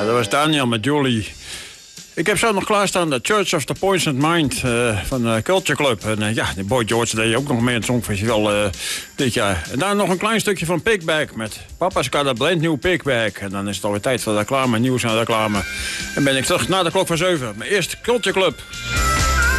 dat was Daniel met Julie. Ik heb zo nog klaarstaan de Church of the Poisoned Mind van Culture Club. En de Boy George deed ook nog mee in het Songfestival dit jaar. En daar nog een klein stukje van Pickback met Papa's Got a Brand New Pickback. En dan is het alweer tijd voor de reclame, nieuws en reclame. En ben ik terug na de klok van 7. Maar eerst Culture Club.